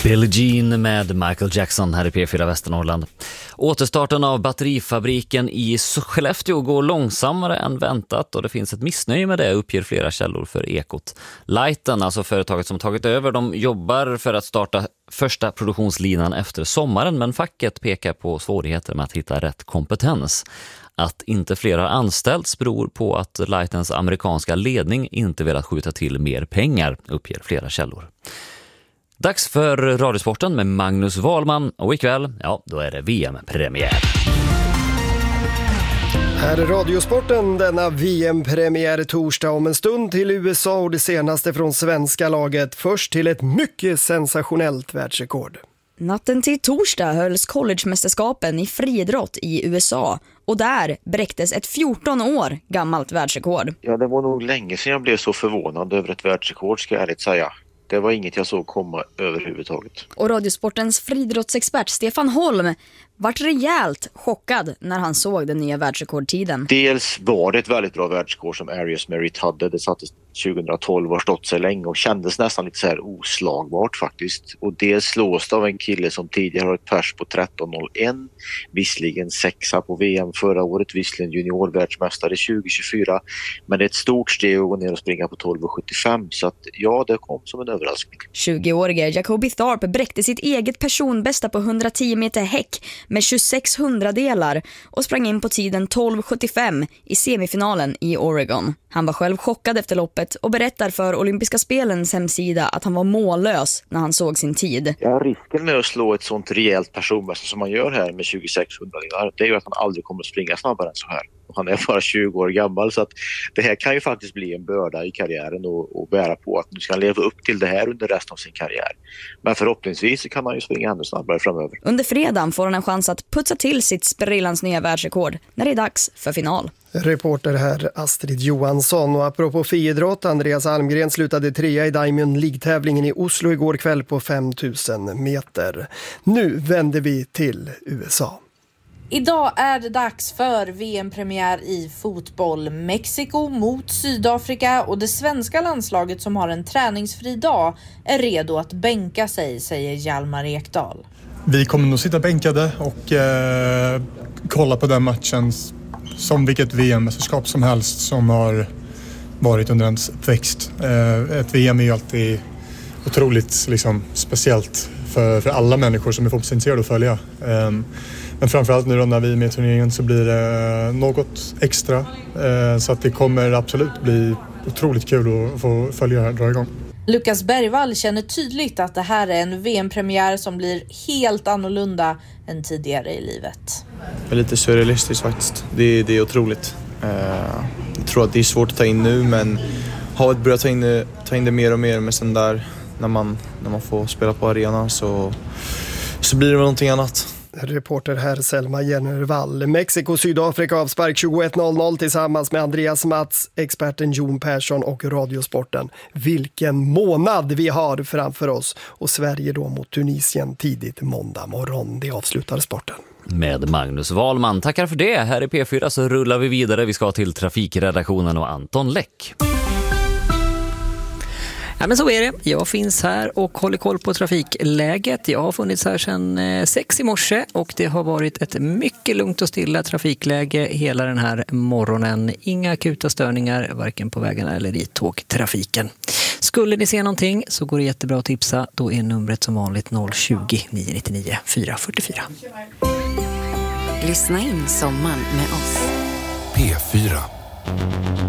Billie Jean med Michael Jackson här i P4 Västernorrland. Återstarten av batterifabriken i Skellefteå går långsammare än väntat och det finns ett missnöje med det, uppger flera källor för Ekot. Lighten, alltså företaget som tagit över, de jobbar för att starta första produktionslinan efter sommaren, men facket pekar på svårigheter med att hitta rätt kompetens. Att inte fler har anställts beror på att Lightens amerikanska ledning inte velat skjuta till mer pengar, uppger flera källor. Dags för Radiosporten med Magnus Wahlman och ikväll, ja, då är det VM-premiär. Här är Radiosporten, denna VM-premiär torsdag om en stund till USA och det senaste från svenska laget. Först till ett mycket sensationellt världsrekord. Natten till torsdag hölls collegemästerskapen i friidrott i USA och där bräcktes ett 14 år gammalt världsrekord. Ja, det var nog länge sedan jag blev så förvånad över ett världsrekord, ska jag ärligt säga. Det var inget jag såg komma överhuvudtaget. Och Radiosportens friidrottsexpert Stefan Holm vart rejält chockad när han såg den nya världsrekordtiden. Dels var det ett väldigt bra världsrekord som Arias Merritt hade. Det sattes 2012 och har stått sig länge och kändes nästan lite så här oslagbart faktiskt. Och dels slås av en kille som tidigare har ett pers på 13.01. Visserligen sexa på VM förra året, visserligen juniorvärldsmästare 2024. Men det är ett stort steg att gå ner och springa på 12.75. Så att ja, det kom som en överraskning. 20-årige Jacoby Tharp bräckte sitt eget personbästa på 110 meter häck med 26 hundradelar och sprang in på tiden 12.75 i semifinalen i Oregon. Han var själv chockad efter loppet och berättar för Olympiska spelens hemsida att han var mållös när han såg sin tid. Ja, risken med att slå ett sånt rejält personbästa som man gör här med 26 hundradelar, det är ju att han aldrig kommer att springa snabbare än så här. Han är bara 20 år gammal, så att det här kan ju faktiskt bli en börda i karriären och bära på att nu ska han leva upp till det här under resten av sin karriär. Men förhoppningsvis kan han ju springa ännu snabbare framöver. Under fredagen får han en chans att putsa till sitt sprillans nya världsrekord när det är dags för final. Reporter här Astrid Johansson. Och apropå friidrott, Andreas Almgren slutade 3 i Diamond League-tävlingen i Oslo igår kväll på 5000 meter. Nu vänder vi till USA. Idag är det dags för VM-premiär i fotboll. Mexiko mot Sydafrika och det svenska landslaget som har en träningsfri dag är redo att bänka sig, säger Hjalmar Ekdal. Vi kommer nog sitta bänkade och kolla på den matchen som vilket VM-mästerskap som helst som har varit under ens uppväxt. Ett VM är ju alltid otroligt liksom, speciellt för alla människor som är fotbollsintresserade att följa. Men framförallt nu då när vi är med i turneringen så blir det något extra. Så att det kommer absolut bli otroligt kul att få följa det här, dra igång. Lukas Bergvall känner tydligt att det här är en VM-premiär som blir helt annorlunda än tidigare i livet. Det är lite surrealistiskt faktiskt. Det är otroligt. Jag tror att det är svårt att ta in nu, men har börjat ta in det mer och mer. Men sen där när man får spela på arenan så blir det någonting annat. Reporter här Selma Jennervall. Mexiko-Sydafrika avspark 21.00 tillsammans med Andreas Mats, experten Jon Persson och Radiosporten. Vilken månad vi har framför oss. Och Sverige då mot Tunisien tidigt måndag morgon. Det avslutar sporten. Med Magnus Wahlman. Tackar för det. Här i P4 så rullar vi vidare. Vi ska till trafikredaktionen och Anton Läck. Ja, men så är det. Jag finns här och håller koll på trafikläget. Jag har funnits här sedan 6 i morse och det har varit ett mycket lugnt och stilla trafikläge hela den här morgonen. Inga akuta störningar varken på vägarna eller i tågtrafiken. Skulle ni se någonting så går det jättebra att tipsa. Då är numret som vanligt 020 999 444. Lyssna in sommaren med oss. P4.